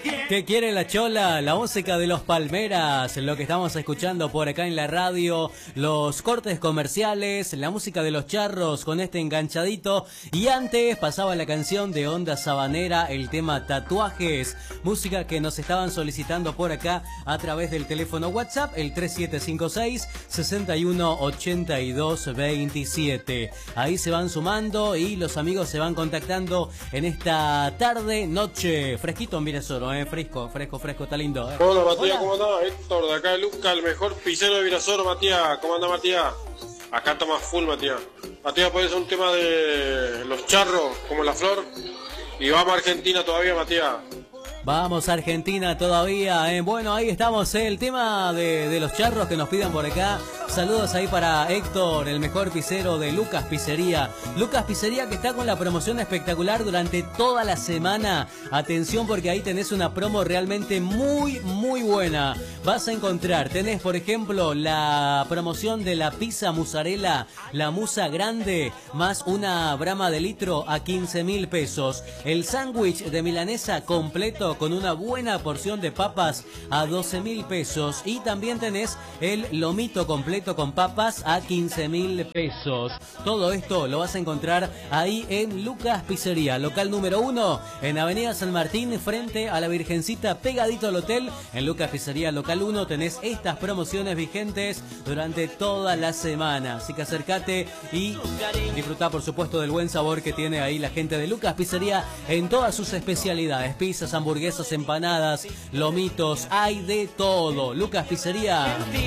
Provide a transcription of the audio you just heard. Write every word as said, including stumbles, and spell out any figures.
¿Qué quiere la chola? La música de los Palmeras, lo que estamos escuchando por acá en la radio, los cortes comerciales, la música de los charros con este enganchadito. Y antes pasaba la canción de Onda Sabanera, el tema Tatuajes, música que nos estaban solicitando por acá a través del teléfono WhatsApp, el tres siete cinco seis, seis uno ocho dos dos siete. Ahí se van sumando y los amigos se van contactando en esta tarde, noche, fresquito en Virasoro, eh, fresco, fresco, fresco, está lindo. Eh. Hola Matías, ¿cómo andás? Héctor, de acá de Luca, el mejor pisero de Virasoro, Matías. ¿Cómo andás, Matías? Acá estamos full, Matías. Matías, ¿puede ser un tema de los charros, como la flor? Y vamos a Argentina todavía, Matías. Vamos a Argentina todavía, eh. Bueno, ahí estamos, eh. El tema de, de los charros que nos pidan por acá. Saludos ahí para Héctor, el mejor pizzero de Lucas Pizzería. Lucas Pizzería que está con la promoción espectacular durante toda la semana. Atención porque ahí tenés una promo realmente muy, muy buena. Vas a encontrar, tenés por ejemplo la promoción de la pizza mozzarella, la musa grande, más una brama de litro a quince mil pesos. El sándwich de milanesa completo con una buena porción de papas a doce mil pesos. Y también tenés el lomito completo con papas a quince mil pesos. Todo esto lo vas a encontrar ahí en Lucas Pizzería, local número uno, en Avenida San Martín, frente a la Virgencita, pegadito al hotel. En Lucas Pizzería, local uno, tenés estas promociones vigentes durante toda la semana. Así que acércate y disfrutá, por supuesto, del buen sabor que tiene ahí la gente de Lucas Pizzería en todas sus especialidades: pizzas, hamburguesas, empanadas, lomitos, hay de todo. Lucas Pizzería.